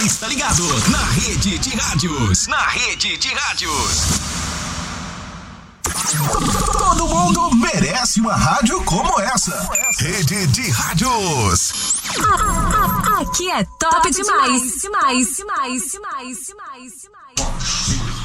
está ligado na Rede de Rádios. Na Rede de Rádios. Todo mundo merece uma rádio como essa. Rede de Rádios. Aqui é top demais.